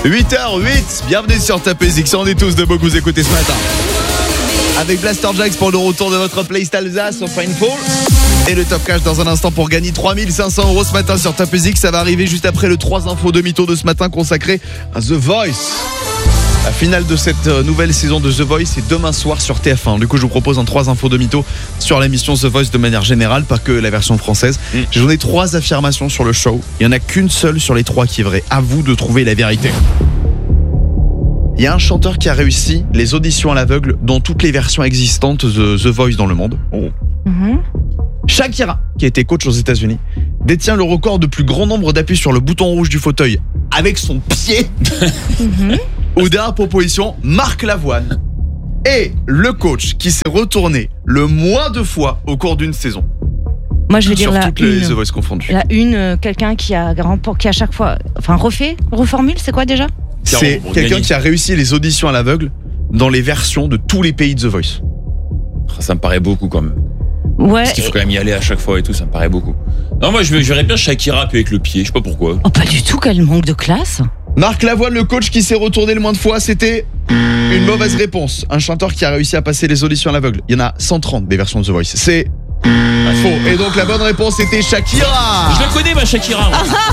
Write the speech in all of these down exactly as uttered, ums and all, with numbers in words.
huit heures huit, bienvenue sur Top Music, on est tous de beaux que vous écoutez ce matin. Avec Blaster Jacks pour le retour de votre playlist Alsace au Painful. Et le Top Cash dans un instant pour gagner trois mille cinq cents euros ce matin sur Top Music. Ça va arriver juste après le trois infos demi-tour de ce matin consacré à The Voice. La finale de cette nouvelle saison de The Voice est demain soir sur T F un. Du coup, je vous propose en trois infos demi-tour sur l'émission The Voice de manière générale, pas que la version française. Mm. J'ai donné trois affirmations sur le show. Il n'y en a qu'une seule sur les trois qui est vraie. À vous de trouver la vérité. Il y a un chanteur qui a réussi les auditions à l'aveugle dans toutes les versions existantes de The Voice dans le monde. Oh. Mm-hmm. Shakira, qui a été coach aux États-Unis, détient le record de plus grand nombre d'appuis sur le bouton rouge du fauteuil avec son pied. Mm-hmm. Ou dernière proposition, Marc Lavoine est le coach qui s'est retourné le moins de fois au cours d'une saison. Moi, je vais dire sur la toutes une. les The Voice confondues. La une, euh, quelqu'un qui a remporté, qui à chaque fois, enfin refait, reformule, c'est quoi déjà ? C'est quelqu'un qui a réussi les auditions à l'aveugle dans les versions de tous les pays de The Voice. Ça me paraît beaucoup quand même. Ouais. Parce qu'il faut quand même y aller à chaque fois et tout, ça me paraît beaucoup. Non, moi je verrais bien Shakira puis avec le pied, je sais pas pourquoi. Oh, pas du tout, quel manque de classe. Marc Lavoine, le coach qui s'est retourné le moins de fois, c'était une mauvaise réponse. Un chanteur qui a réussi à passer les auditions à l'aveugle. Il y en a cent trente des versions de The Voice. C'est faux. Et donc la bonne réponse était Shakira. Je la connais ma Shakira.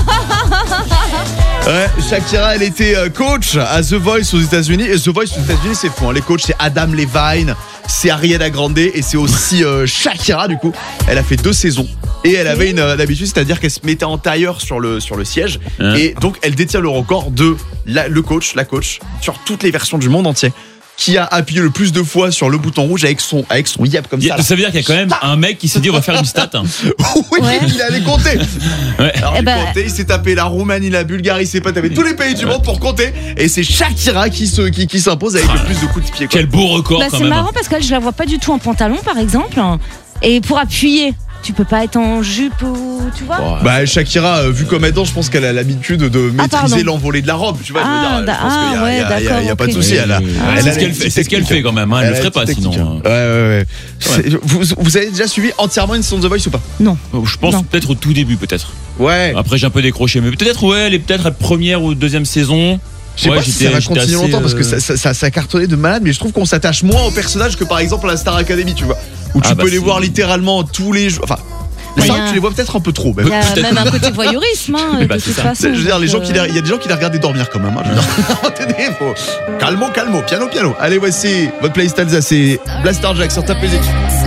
Ouais, Shakira, elle était coach à The Voice aux États-Unis. Et The Voice aux États-Unis, c'est fou. Hein. Les coachs, c'est Adam Levine, c'est Ariana Grande et c'est aussi euh, Shakira. Du coup, elle a fait deux saisons. Et elle avait une euh, habitude, c'est-à-dire qu'elle se mettait en tailleur sur le, sur le siège. Hein. Et donc, elle détient le record de la, le coach, la coach, sur toutes les versions du monde entier, qui a appuyé le plus de fois sur le bouton rouge avec son, avec son yep comme ça. Ça, ça veut dire qu'il y a quand même un mec qui s'est dit on va faire une stat. Hein. Oui, ouais. Il allait compter. Ouais. Alors, eh il, bah... comptait, il s'est tapé la Roumanie, la Bulgarie, il s'est pas tapé tous les pays du monde pour compter. Et c'est Shakira qui, se, qui, qui s'impose avec ah, le plus de coups de pied. Quoi. Quel beau record bah, quand c'est même. C'est marrant parce qu'elle, je la vois pas du tout en pantalon par exemple. Et pour appuyer, tu peux pas être en jupe ou tu vois. Ouais. Bah Shakira, euh, vu comme elle danse, je pense qu'elle a l'habitude de maîtriser ah, l'envolée de la robe. Tu vois, ah, je veux dire, je pense ah, qu'il y a, ouais, y a, y a, y a, y a pas de okay. souci. Elle a, ah, elle c'est a ce qu'elle fait, c'est ce qu'elle fait quand même. Hein, elle, elle le ferait pas sinon. Ouais, ouais, ouais. ouais. Vous, vous avez déjà suivi entièrement une saison de The Voice ou pas ? Non. Je pense non. peut-être au tout début, peut-être. Ouais. Après j'ai un peu décroché, mais peut-être ouais, elle est peut-être à première ou deuxième saison. Je sais ouais, pas si ça va continuer longtemps euh... parce que ça, ça, ça, ça cartonnait de malade, mais je trouve qu'on s'attache moins aux personnages que par exemple à la Star Academy, tu vois, où tu ah, peux bah, les c'est... voir littéralement tous les jours. Enfin, c'est vrai que tu les vois peut-être un peu trop. Il y a même un côté voyeurisme, hein, de bah, toute ça. façon. Je veux dire, les gens euh... qui les, il y a des gens qui les regardaient dormir quand même. Hein, je veux dire, faut... calmo, calmo, piano, piano. Allez, voici votre playlist Alsace, c'est Blaster Jack sur Top Music.